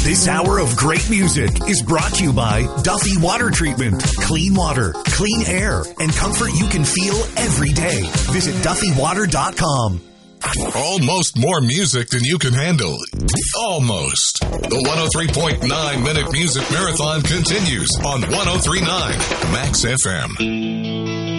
This hour of great music is brought to you by Duffy Water Treatment. Clean water, clean air, and comfort you can feel every day. Visit DuffyWater.com. Almost more music than you can handle. Almost. The 103.9-minute music marathon continues on 103.9 Max FM.